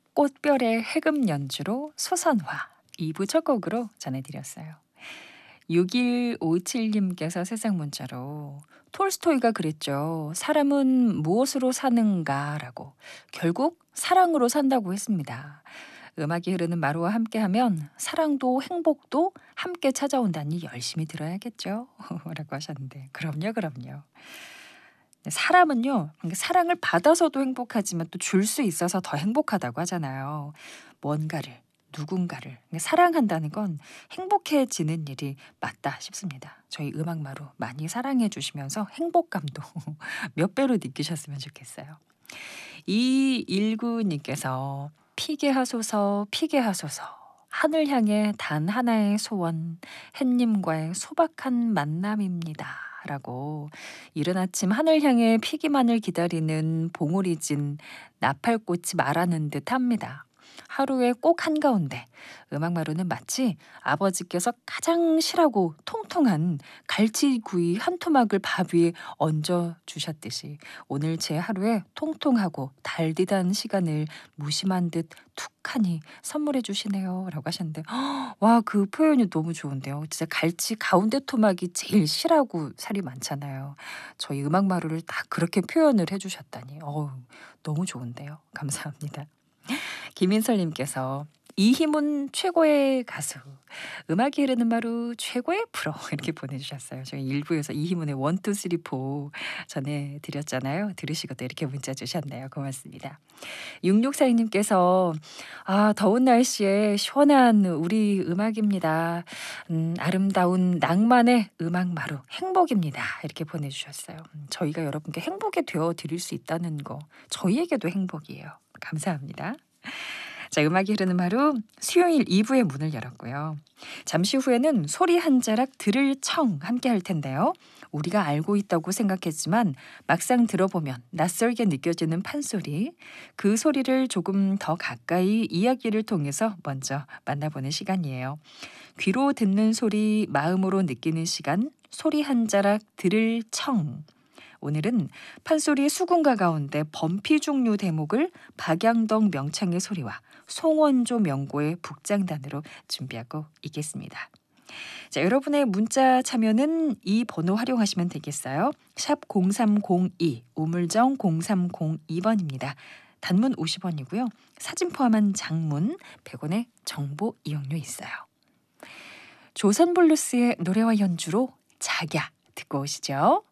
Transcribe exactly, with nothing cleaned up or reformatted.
꽃별의 해금 연주로 소선화 이 부 첫 곡으로 전해드렸어요. 육일오칠님께서 세상 문자로 톨스토이가 그랬죠. 사람은 무엇으로 사는가라고. 결국 사랑으로 산다고 했습니다. 음악이 흐르는 마루와 함께하면 사랑도 행복도 함께 찾아온다니 열심히 들어야겠죠. 라고 하셨는데 그럼요 그럼요. 사람은요 사랑을 받아서도 행복하지만 또 줄 수 있어서 더 행복하다고 하잖아요. 뭔가를 누군가를 사랑한다는 건 행복해지는 일이 맞다 싶습니다. 저희 음악마루 많이 사랑해 주시면서 행복감도 몇 배로 느끼셨으면 좋겠어요. 이일구님께서 피게 하소서 피게 하소서 하늘 향해 단 하나의 소원 햇님과의 소박한 만남입니다. 라고 이른 아침 하늘 향해 피기만을 기다리는 봉우리 진 나팔꽃이 말하는 듯합니다. 하루의 꼭 한가운데 음악마루는 마치 아버지께서 가장 실하고 통통한 갈치구이 한 토막을 밥 위에 얹어주셨듯이 오늘 제 하루에 통통하고 달디단 시간을 무심한 듯 툭하니 선물해 주시네요 라고 하셨는데 와, 그 표현이 너무 좋은데요. 진짜 갈치 가운데 토막이 제일 실하고 살이 많잖아요. 저희 음악마루를 딱 그렇게 표현을 해주셨다니 어우, 너무 좋은데요. 감사합니다. 김인설님께서 이희문 최고의 가수 음악이 흐르는 마루 최고의 프로 이렇게 보내주셨어요. 저희 일부에서 이희문의 원, 투, 쓰리, 포 전해드렸잖아요. 들으시고 또 이렇게 문자 주셨네요. 고맙습니다. 육육사이님께서 아, 더운 날씨에 시원한 우리 음악입니다. 음, 아름다운 낭만의 음악 마루 행복입니다. 이렇게 보내주셨어요. 음, 저희가 여러분께 행복이 되어드릴 수 있다는 거 저희에게도 행복이에요. 감사합니다. 자, 음악이 흐르는 하루 수요일 이 부의 문을 열었고요. 잠시 후에는 소리 한 자락 들을 청 함께 할 텐데요. 우리가 알고 있다고 생각했지만 막상 들어보면 낯설게 느껴지는 판소리, 그 소리를 조금 더 가까이 이야기를 통해서 먼저 만나보는 시간이에요. 귀로 듣는 소리, 마음으로 느끼는 시간, 소리 한 자락 들을 청. 오늘은 판소리 수군가 가운데 범피 중류 대목을 박양덕 명창의 소리와 송원조 명고의 북장단으로 준비하고 있겠습니다. 자, 여러분의 문자 참여는 이 번호 활용하시면 되겠어요. 샵 공삼공이 우물정 공삼공이 번입니다. 단문 오십 원이고요. 사진 포함한 장문 백 원의 정보 이용료 있어요. 조선블루스의 노래와 연주로 자야 듣고 오시죠.